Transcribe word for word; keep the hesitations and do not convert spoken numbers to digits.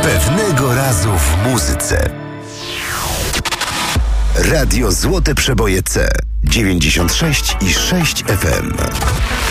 Pewnego razu w muzyce. Radio Złote Przeboje C dziewięćdziesiąt sześć i sześć F M.